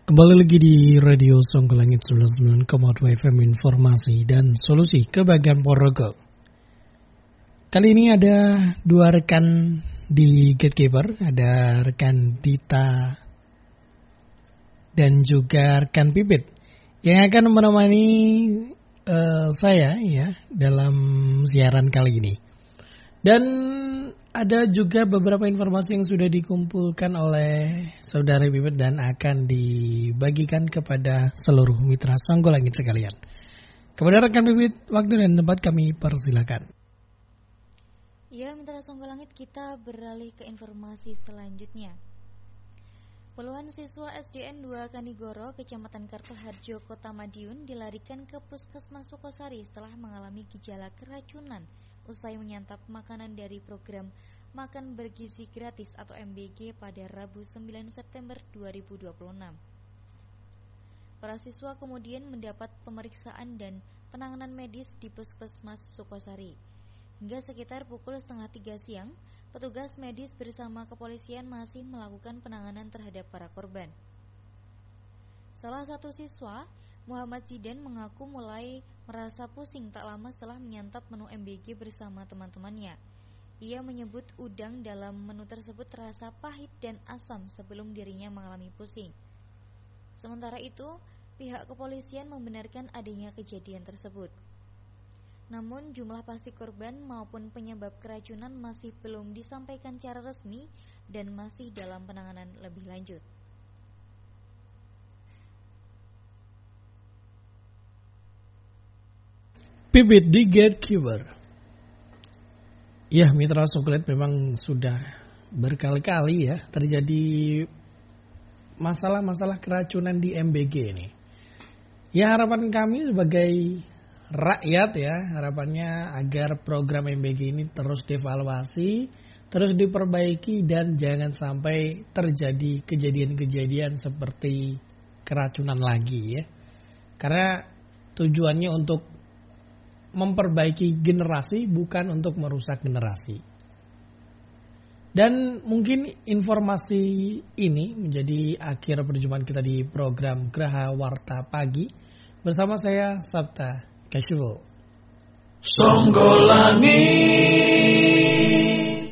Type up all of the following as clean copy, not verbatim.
Kembali lagi di Radio Songgolangit 99,2 FM, informasi dan solusi kebahagiaan Ponorogo. Kali ini ada dua rekan di Gatekeeper, ada rekan Dita dan juga rekan Pipit yang akan menemani saya ya dalam siaran kali ini. Dan ada juga beberapa informasi yang sudah dikumpulkan oleh saudara Pipit dan akan dibagikan kepada seluruh mitra Songgolangit sekalian. Kepada rekan Pipit, waktu dan tempat kami persilakan. Ya, mitra Songgolangit, kita beralih ke informasi selanjutnya. Puluhan siswa SDN 2 Kanigoro, Kecamatan Kartoharjo, Kota Madiun dilarikan ke Puskesmas Sukosari setelah mengalami gejala keracunan usai menyantap makanan dari program Makan Bergizi Gratis atau MBG pada Rabu 9 September 2026. Para siswa kemudian mendapat pemeriksaan dan penanganan medis di Puskesmas Sukosari. Hingga sekitar pukul 2:30 siang, petugas medis bersama kepolisian masih melakukan penanganan terhadap para korban. Salah satu siswa, Muhammad Zidan, mengaku mulai merasa pusing tak lama setelah menyantap menu MBG bersama teman-temannya. Ia menyebut udang dalam menu tersebut terasa pahit dan asam sebelum dirinya mengalami pusing. Sementara itu, pihak kepolisian membenarkan adanya kejadian tersebut. Namun jumlah pasti korban maupun penyebab keracunan masih belum disampaikan secara resmi dan masih dalam penanganan lebih lanjut. Pipit di Gatekeeper. Ya, mitra Songgolangit memang sudah berkali-kali ya terjadi masalah-masalah keracunan di MBG ini. Ya, harapan kami sebagai rakyat ya, harapannya agar program MBG ini terus dievaluasi, terus diperbaiki dan jangan sampai terjadi kejadian-kejadian seperti keracunan lagi ya. Karena tujuannya untuk memperbaiki generasi, bukan untuk merusak generasi. Dan mungkin informasi ini menjadi akhir perjumpaan kita di program Graha Warta Pagi bersama saya Sabta Casual. Songgolangit.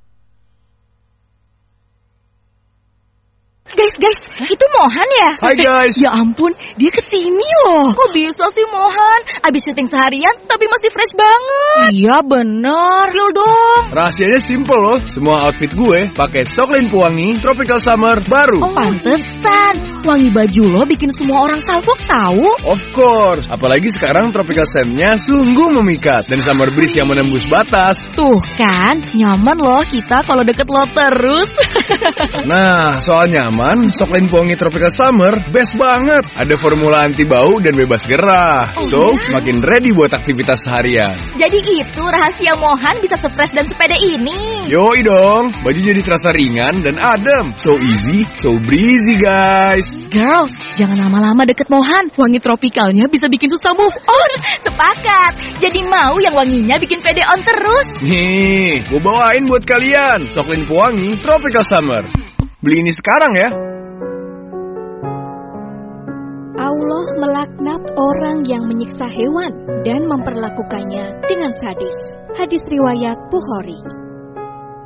Guys, itu Mohan ya? Hai guys. Ya ampun, dia kesini loh. Kok bisa sih Mohan? Abis syuting seharian tapi masih fresh banget. Iya bener, real dong. Rahasianya simple loh. Semua outfit gue pakai Soklin Pewangi Tropical Summer baru. Oh, pantesan. Wangi baju lo bikin semua orang salfok tahu. Of course. Apalagi sekarang Tropical Scent-nya sungguh memikat dan summer breeze yang menembus batas. Tuh kan, nyaman loh kita kalau deket lo terus. Nah, soal nyaman, Soklin Pewangi Tropical Summer best banget. Ada formula anti bau dan bebas gerah. So, makin ready buat aktivitas seharian. Jadi itu rahasia Mohan bisa sefresh dan sepede ini. Yoi dong, baju jadi terasa ringan dan adem. So easy, so breezy guys. Girls, jangan lama-lama deket Mohan. Wangi tropikalnya bisa bikin susah move on. Sepakat. Jadi mau yang wanginya bikin pede on terus. Nih, gue bawain buat kalian Soklin Pewangi Tropical Summer. Beli ini sekarang ya. Allah melaknat orang yang menyiksa hewan dan memperlakukannya dengan sadis. Hadis riwayat Bukhari.